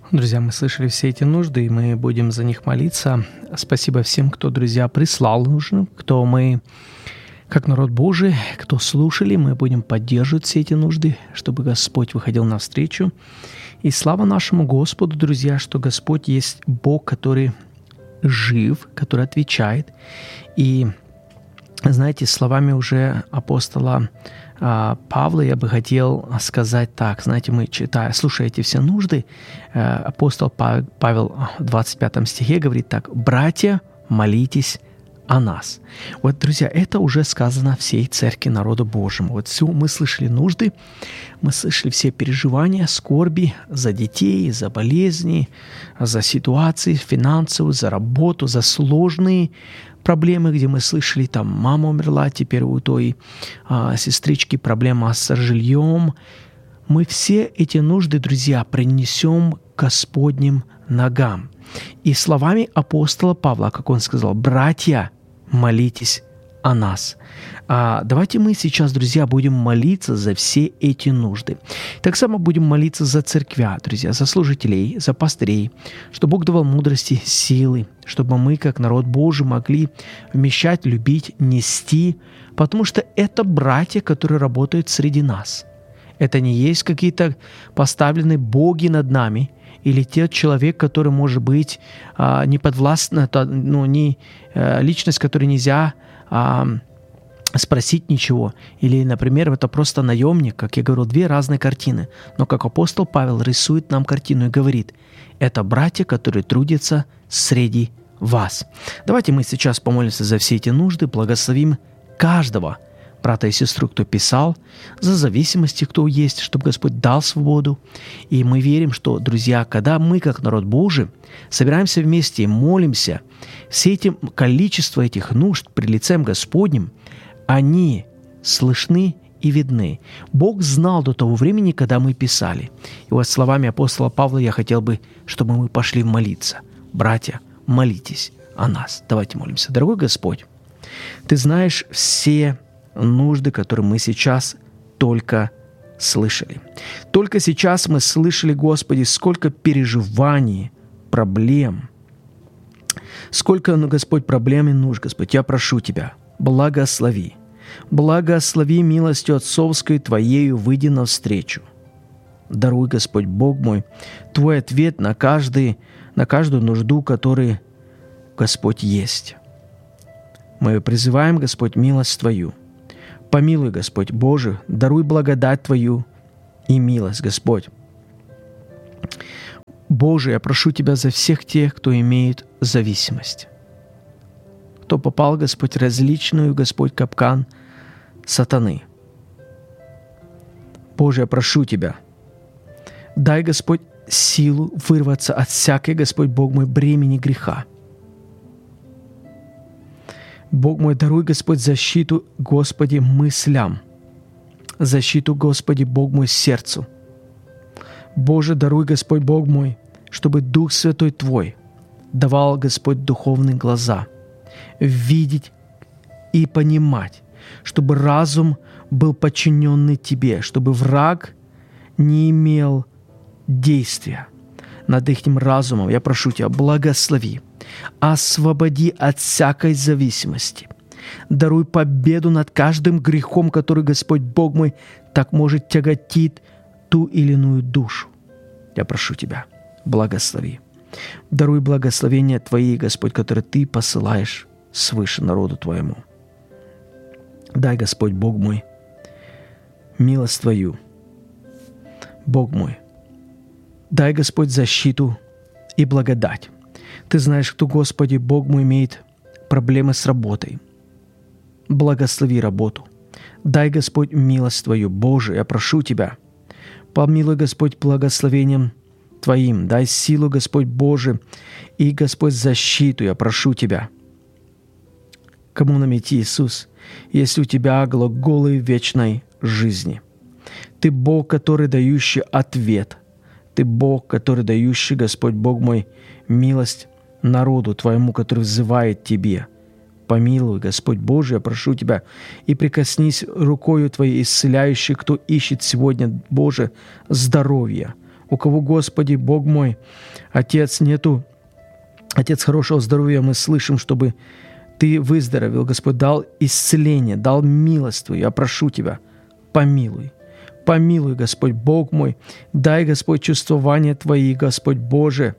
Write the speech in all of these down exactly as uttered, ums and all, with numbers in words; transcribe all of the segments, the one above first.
Друзья, мы слышали все эти нужды, и мы будем за них молиться. Спасибо всем, кто, друзья, прислал нужды, кто мы, как народ Божий, кто слушали, мы будем поддерживать все эти нужды, чтобы Господь выходил навстречу. И слава нашему Господу, друзья, что Господь есть Бог, который жив, который отвечает. И, знаете, словами уже апостола Павла я бы хотел сказать так. Знаете, мы читая, слушая эти все нужды, апостол Павел в двадцать пятом стихе говорит так: «Братья, молитесь о нас». Вот, друзья, это уже сказано всей церкви народа Божьему. Вот все, мы слышали нужды, мы слышали все переживания, скорби за детей, за болезни, за ситуации финансовые, за работу, за сложные проблемы, где мы слышали, там мама умерла, теперь у той а, сестрички проблема с жильем. Мы все эти нужды, друзья, принесем к Господним ногам. И словами апостола Павла, как он сказал: «Братья, молитесь о нас». А давайте мы сейчас, друзья, будем молиться за все эти нужды. Так само будем молиться за церквя, друзья, за служителей, за пастырей, чтобы Бог давал мудрости, силы, чтобы мы, как народ Божий, могли вмещать, любить, нести, потому что это братья, которые работают среди нас. Это не есть какие-то поставленные боги над нами, или тот человек, который может быть а, не подвластна, ну, не а, личность, которой нельзя а, спросить ничего. Или, например, это просто наемник, как я говорил, две разные картины. Но как апостол Павел рисует нам картину и говорит: это братья, которые трудятся среди вас. Давайте мы сейчас помолимся за все эти нужды, благословим каждого брата и сестру, кто писал, за зависимости, кто есть, чтобы Господь дал свободу. И мы верим, что, друзья, когда мы, как народ Божий, собираемся вместе и молимся, все эти количество этих нужд пред лицем Господним, они слышны и видны. Бог знал до того времени, когда мы писали. И вот словами апостола Павла я хотел бы, чтобы мы пошли молиться. Братья, молитесь о нас. Давайте молимся. Дорогой Господь, Ты знаешь все нужды, которые мы сейчас только слышали. Только сейчас мы слышали, Господи, сколько переживаний, проблем. Сколько, ну, Господь, проблем и нужд, Господь. Я прошу Тебя, благослови. Благослови милостью отцовской Твоею, выйди навстречу. Даруй, Господь, Бог мой, Твой ответ на, каждый, на каждую нужду, которая, Господь, есть. Мы призываем, Господь, милость Твою. Помилуй, Господь Боже, даруй благодать Твою и милость, Господь. Боже, я прошу Тебя за всех тех, кто имеет зависимость. Кто попал, Господь, в различную, Господь, капкан сатаны. Боже, я прошу Тебя, дай, Господь, силу вырваться от всякой, Господь, Бог мой, бремени греха. Бог мой, даруй, Господь, защиту, Господи, мыслям, защиту, Господи, Бог мой, сердцу. Боже, даруй, Господь, Бог мой, чтобы Дух Святой Твой давал, Господь, духовные глаза, видеть и понимать, чтобы разум был подчиненный Тебе, чтобы враг не имел действия над их разумом. Я прошу Тебя, благослови, освободи от всякой зависимости. Даруй победу над каждым грехом, который, Господь Бог мой, так может тяготит ту или иную душу. Я прошу Тебя, благослови. Даруй благословения Твои, Господь, которые Ты посылаешь свыше народу Твоему. Дай, Господь Бог мой, милость Твою. Бог мой, дай, Господь, защиту и благодать. Ты знаешь, кто, Господи, Бог мой, имеет проблемы с работой. Благослови работу. Дай, Господь, милость Твою. Боже, я прошу Тебя, помилуй, Господь, благословением Твоим. Дай силу, Господь Боже, и, Господь, защиту. Я прошу Тебя. Кому нам идти, Иисус, если у Тебя глаголы вечной жизни? Ты Бог, который дающий ответ. Ты Бог, который дающий, Господь Бог мой, милость народу Твоему, который взывает Тебе. Помилуй, Господь Божий, я прошу Тебя, и прикоснись рукою Твоей исцеляющей, кто ищет сегодня, Боже, здоровья. у кого, Господи, Бог мой, Отец, нету, Отец, хорошего здоровья, мы слышим, чтобы Ты выздоровел, Господь, дал исцеление, дал милость Твою. Я прошу Тебя, помилуй. Помилуй, Господь, Бог мой, дай, Господь, чувствования Твои, Господь Боже,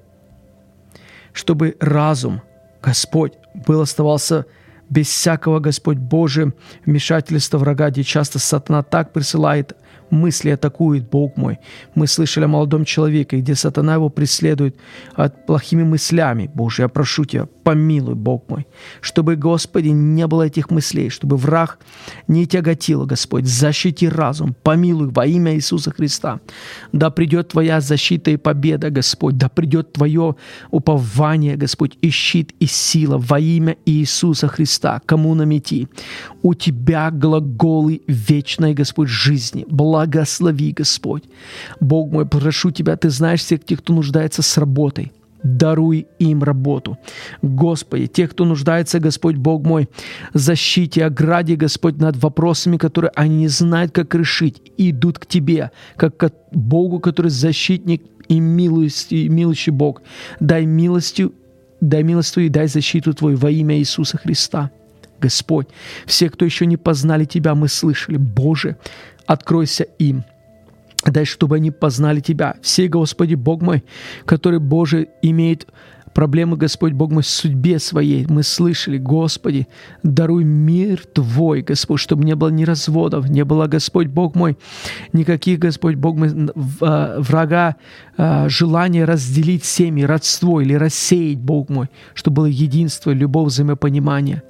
чтобы разум, Господь, был, оставался без всякого, Господь Боже, вмешательства врага, где часто сатана так присылает мысли, атакует, Бог мой. Мы слышали о молодом человеке, где сатана его преследует от плохими мыслями. Боже, я прошу Тебя, помилуй, Бог мой, чтобы, Господи, не было этих мыслей, чтобы враг не тяготил, Господь, защити разум, помилуй во имя Иисуса Христа. Да придет Твоя защита и победа, Господь, да придет Твое упование, Господь, и щит, и сила во имя Иисуса Христа. Кому нам идти? У Тебя глаголы вечной, Господь, жизни. Благослови, Господь. Бог мой, прошу Тебя, Ты знаешь всех тех, кто нуждается с работой. Даруй им работу. Господи, тех, кто нуждается, Господь, Бог мой, защите, ограде, Господь, над вопросами, которые они не знают, как решить, и идут к Тебе, как к Богу, который защитник и милующий, милующий Бог. Дай милостью, дай милость Твою и дай защиту Твою во имя Иисуса Христа. Господь, все, кто еще не познали Тебя, мы слышали. Боже, откройся им. Дай, чтобы они познали Тебя. Все, Господи, Бог мой, которые, Боже, имеют проблемы, Господь, Бог мой, в судьбе своей, мы слышали, Господи, даруй мир Твой, Господь, чтобы не было ни разводов, не было, Господь, Бог мой, никаких, Господь, Бог мой, врага, желания разделить семьи, родство или рассеять, Бог мой, чтобы было единство, любовь, взаимопонимание.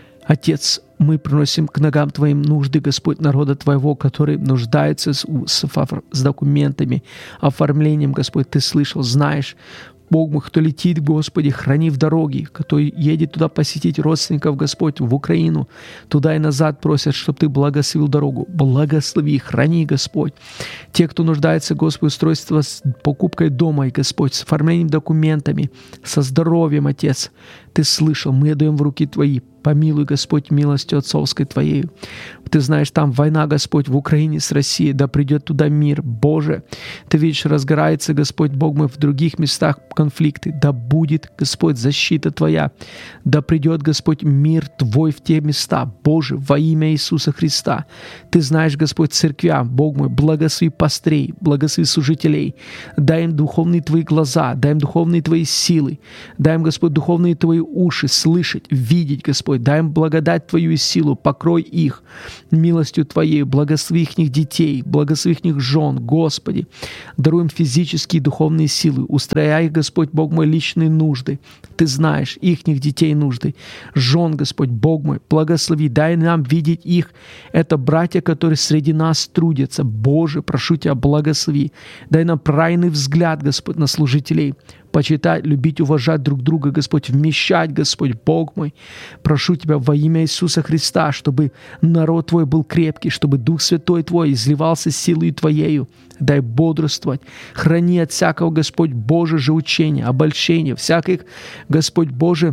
Отец, мы приносим к ногам Твоим нужды, Господь, народа Твоего, который нуждается с, с, с документами, оформлением, Господь, Ты слышал, знаешь. Бог мой, кто летит, Господи, храни в дороге, кто едет туда посетить родственников, Господь, в Украину, туда и назад просят, чтобы Ты благословил дорогу. Благослови, храни, Господь. Те, кто нуждается, Господь, в устройстве с покупкой дома, и, Господь, с оформлением документами, со здоровьем, Отец, Ты слышал, мы даем в руки Твои. Помилуй, Господь, милостью отцовской Твоей. Ты знаешь, там война, Господь, в Украине с Россией, да придет туда мир. Боже, Ты видишь, разгорается, Господь, Бог мой, в других местах конфликты. Да будет, Господь, защита Твоя. Да придет, Господь, мир Твой в те места. Боже, во имя Иисуса Христа. Ты знаешь, Господь, церквя, Бог мой, благослови пастырей, благослови служителей. Дай им духовные Твои глаза, дай им духовные Твои силы. Дай им, Господь, духовные Твои уши слышать, видеть, Господь. Дай им благодать Твою и силу, покрой их милостью Твоей, благослови их детей, благослови их жен, Господи. Даруй им физические и духовные силы, устрояй их, Господь, Бог мой, личные нужды. Ты знаешь их детей нужды. Жен, Господь, Бог мой, благослови, дай нам видеть их. Это братья, которые среди нас трудятся. Боже, прошу Тебя, благослови. Дай нам правильный взгляд, Господь, на служителей. Почитать, любить, уважать друг друга, Господь, вмещать, Господь, Бог мой. Прошу Тебя во имя Иисуса Христа, чтобы народ Твой был крепкий, чтобы Дух Святой Твой изливался силой Твоею. Дай бодрствовать. Храни от всякого, Господь, Боже же учения, обольщения, всяких, Господь Боже,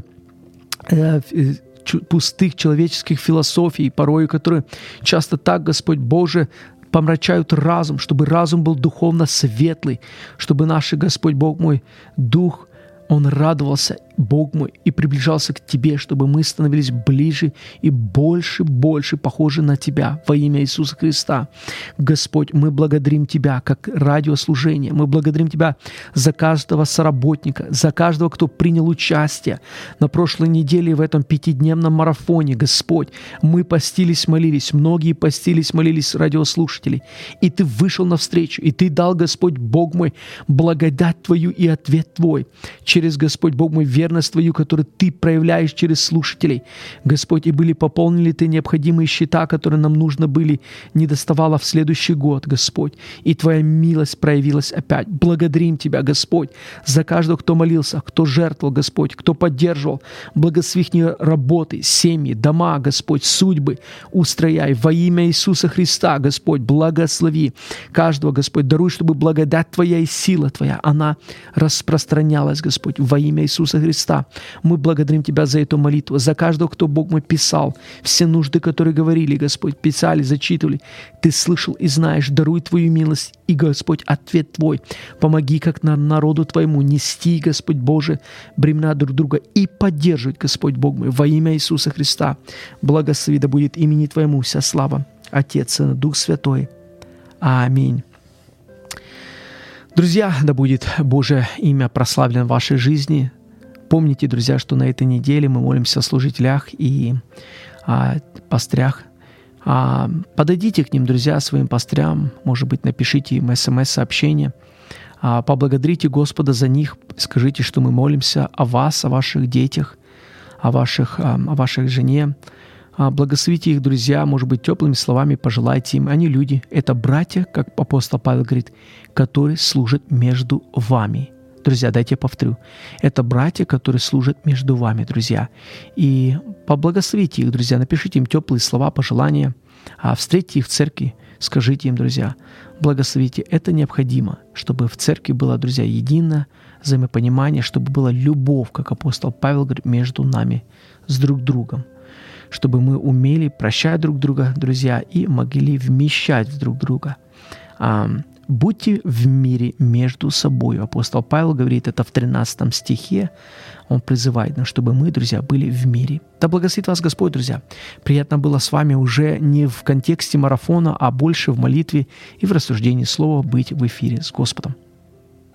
э, пустых человеческих философий, порою, которые часто так, Господь Боже, помрачают разум, чтобы разум был духовно светлый, чтобы наш Господь, Бог мой, Дух, Он радовался, Бог мой, и приближался к Тебе, чтобы мы становились ближе и больше, больше похожи на Тебя во имя Иисуса Христа. Господь, мы благодарим Тебя как радиослужение. Мы благодарим Тебя за каждого соработника, за каждого, кто принял участие на прошлой неделе в этом пятидневном марафоне. Господь, мы постились, молились, многие постились, молились радиослушателей, и Ты вышел навстречу, и Ты дал, Господь, Бог мой, благодать Твою и ответ Твой через, Господь, Бог мой, верность Твою, которую Ты проявляешь через слушателей. Господь, и были пополнены Ты необходимые счета, которые нам нужно были, не доставало в следующий год, Господь. И Твоя милость проявилась опять. Благодарим Тебя, Господь, за каждого, кто молился, кто жертвовал, Господь, кто поддерживал. Благослови их работы, семьи, дома, Господь, судьбы. Устрояй во имя Иисуса Христа, Господь, благослови каждого, Господь. Даруй, чтобы благодать Твоя и сила Твоя, она распространялась, Господь. Господь, во имя Иисуса Христа. Мы благодарим Тебя за эту молитву, за каждого, кто, Бог мой, писал, все нужды, которые говорили, Господь, писали, зачитывали. Ты слышал и знаешь, даруй Твою милость, и, Господь, ответ Твой. Помоги, как на народу Твоему, нести, Господь Боже, бремена друг друга и поддерживать, Господь Бог мой, во имя Иисуса Христа. Благослови да будет имени Твоему вся слава, Отец, Сын, Дух Святой. Аминь. Друзья, да будет Божие имя прославлено в вашей жизни. Помните, друзья, что на этой неделе мы молимся о служителях и о пастырях. А, подойдите к ним, друзья, своим пастырям. Может быть, напишите им смс-сообщение. А, поблагодарите Господа за них. Скажите, что мы молимся о вас, о ваших детях, о, ваших, о вашей жене. Благословите их, друзья, может быть, теплыми словами пожелайте им. Они люди, это братья, как апостол Павел говорит, которые служат между вами. Друзья, дайте я повторю. Это братья, которые служат между вами, друзья. И поблагословите их, друзья, напишите им теплые слова, пожелания, а встретьте их в церкви, скажите им, друзья, благословите. Это необходимо, чтобы в церкви было, друзья, единое взаимопонимание, чтобы была любовь, как апостол Павел говорит, между нами с друг другом. Чтобы мы умели прощать друг друга, друзья, и могли вмещать в друг друга. А, будьте в мире между собой. Апостол Павел говорит это в тринадцатом стихе. Он призывает нас, чтобы мы, друзья, были в мире. Да благословит вас Господь, друзья. Приятно было с вами уже не в контексте марафона, а больше в молитве и в рассуждении слова быть в эфире с Господом.